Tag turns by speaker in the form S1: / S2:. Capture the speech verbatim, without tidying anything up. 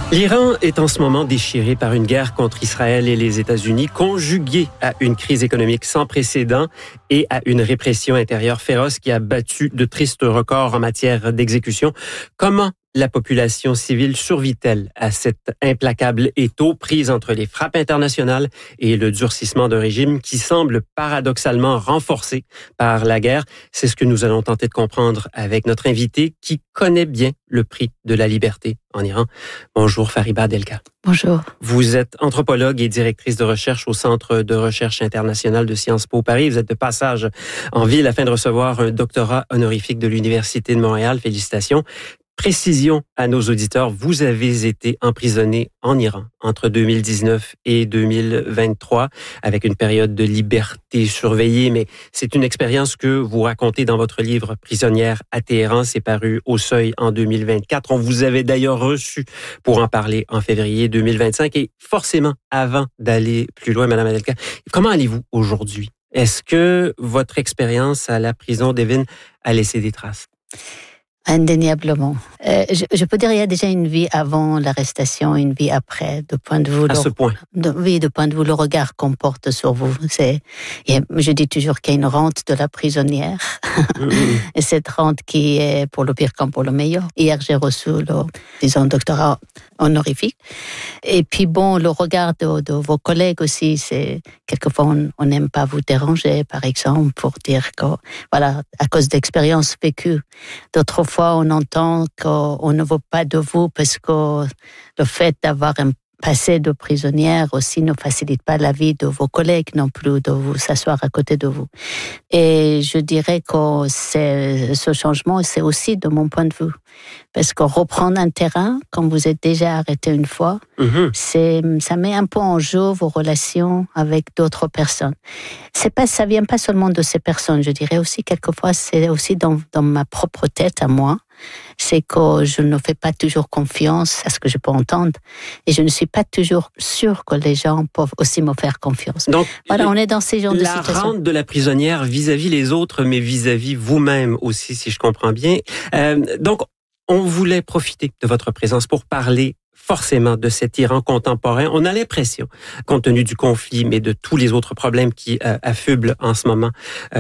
S1: L'Iran est en ce moment déchiré par une guerre contre Israël et les États-Unis, conjuguée à une crise économique sans précédent et à une répression intérieure féroce qui a battu de tristes records en matière d'exécution. Comment la population civile survit-elle à cet implacable étau prise entre les frappes internationales et le durcissement d'un régime qui semble paradoxalement renforcé par la guerre? C'est ce que nous allons tenter de comprendre avec notre invité qui connaît bien le prix de la liberté en Iran. Bonjour Fariba Delka.
S2: Bonjour.
S1: Vous êtes anthropologue et directrice de recherche au Centre de recherche internationale de Sciences Po Paris. Vous êtes de passage en ville afin de recevoir un doctorat honorifique de l'Université de Montréal. Félicitations. Précision à nos auditeurs, vous avez été emprisonné en Iran entre deux mille dix-neuf et deux mille vingt-trois avec une période de liberté surveillée, mais c'est une expérience que vous racontez dans votre livre Prisonnière à Téhéran, c'est paru au Seuil en deux mille vingt-quatre. On vous avait d'ailleurs reçu pour en parler en février deux mille vingt-cinq et forcément, avant d'aller plus loin, Madame Adelka, comment allez-vous aujourd'hui? Est-ce que votre expérience à la prison d'Evin a laissé des traces?
S2: Indéniablement. Euh, je, je peux dire qu'il y a déjà une vie avant l'arrestation, une vie après, de point de vue.
S1: À
S2: le,
S1: ce point.
S2: De, oui, de point de vue le regard qu'on porte sur vous. C'est, a, je dis toujours qu'il y a une rente de la prisonnière, mmh. Et cette rente qui est pour le pire comme pour le meilleur. Hier, j'ai reçu le, disons, doctorat honorifique. Et puis bon, le regard de, de vos collègues aussi, c'est quelquefois on n'aime pas vous déranger, par exemple, pour dire que, voilà, à cause d'expériences vécues. D'autres fois, on entend qu'on ne veut pas de vous parce que le fait d'avoir un passé de prisonnière aussi ne facilite pas la vie de vos collègues non plus, de vous s'asseoir à côté de vous. Et je dirais que c'est, ce changement, c'est aussi de mon point de vue. Parce que reprendre un terrain, quand vous êtes déjà arrêté une fois, mm-hmm. c'est, ça met un peu en jeu vos relations avec d'autres personnes. C'est pas, ça vient pas seulement de ces personnes, je dirais aussi quelquefois, c'est aussi dans, dans ma propre tête à moi. C'est que je ne fais pas toujours confiance à ce que je peux entendre et je ne suis pas toujours sûre que les gens peuvent aussi me faire confiance. Donc, voilà, on est dans ces genres de situations.
S1: La rente de la prisonnière vis-à-vis les autres, mais vis-à-vis vous-même aussi, si je comprends bien. Euh, donc, on voulait profiter de votre présence pour parler forcément de cet Iran contemporain. On a l'impression, compte tenu du conflit, mais de tous les autres problèmes qui euh, affublent en ce moment, euh,